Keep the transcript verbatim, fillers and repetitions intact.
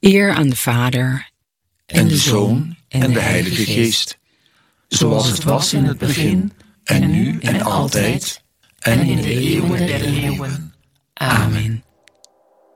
Eer aan de Vader en de Zoon en de Heilige Geest, zoals het was in het begin, en nu en altijd, en in de eeuwen der eeuwen. Amen.